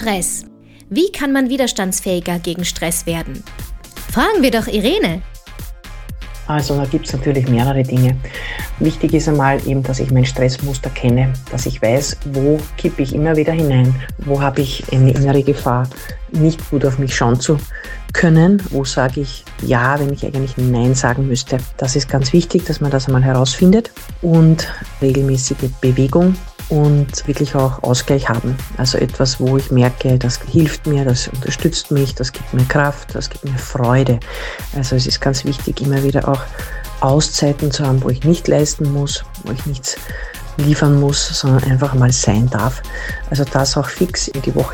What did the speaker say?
Stress. Wie kann man widerstandsfähiger gegen Stress werden? Fragen wir doch Irene. Also da gibt es natürlich mehrere Dinge. Wichtig ist einmal eben, dass ich mein Stressmuster kenne, dass ich weiß, wo kippe ich immer wieder hinein, wo habe ich eine innere Gefahr, nicht gut auf mich schauen zu können, wo sage ich Ja, wenn ich eigentlich Nein sagen müsste. Das ist ganz wichtig, dass man das einmal herausfindet und regelmäßige Bewegung und wirklich auch Ausgleich haben. Also etwas, wo ich merke, das hilft mir, das unterstützt mich, das gibt mir Kraft, das gibt mir Freude. Also es ist ganz wichtig, immer wieder auch Auszeiten zu haben, wo ich nicht leisten muss, wo ich nichts liefern muss, sondern einfach mal sein darf. Also das auch fix in die Woche